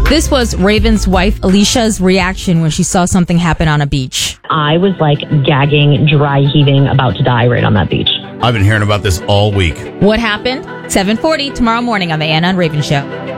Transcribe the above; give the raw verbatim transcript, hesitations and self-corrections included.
This was Raven's wife, Alicia's reaction when she saw something happen on a beach. I was like gagging, dry heaving, about to die right on that beach. I've been hearing about this all week. What happened? seven forty tomorrow morning on the Anna and Raven Show.